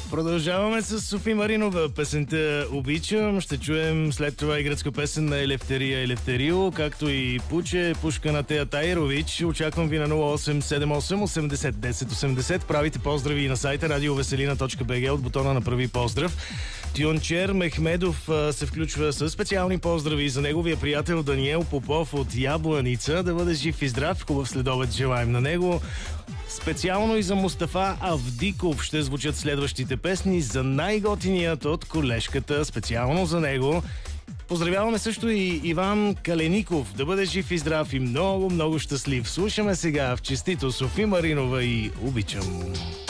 Продължаваме с Софи Маринова. Песента "Обичам". Ще чуем след това и гръцка песен на Елефтерия Елефтерио, както и Пуче, пушка на Тея Тайрович. Очаквам ви на 0878 80 10 80. Правите поздрави и на сайта radiovеселина.bg от бутона на "Прави поздрав". Тюнчер Мехмедов се включва с специални поздрави за неговия приятел Даниел Попов от Ябланица. Да бъде жив и здрав. Хубав следобед желаем на него. Специално и за Мустафа Авдиков ще звучат следващите песни за най-готиният от колежката. Специално за него. Поздравяваме също и Иван Калеников. Да бъде жив и здрав и много, много щастлив. Слушаме сега в честито Софи Маринова и "Обичам".